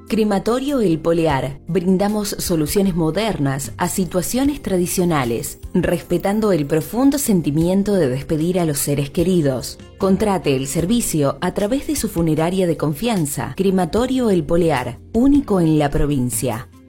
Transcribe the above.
Crematorio El Polear. Brindamos soluciones modernas a situaciones tradicionales, respetando el profundo sentimiento de despedir a los seres queridos. Contrate el servicio a través de su funeraria de confianza. Crematorio El Polear, único en la provincia.